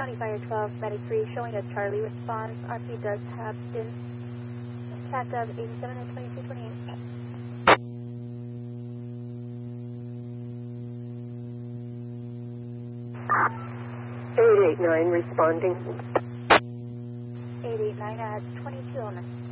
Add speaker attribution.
Speaker 1: County Fire 12, Medic 3, showing a Charlie response. RP does have been tacked of 87 and 2228.
Speaker 2: 889 responding.
Speaker 1: 889 at 2209.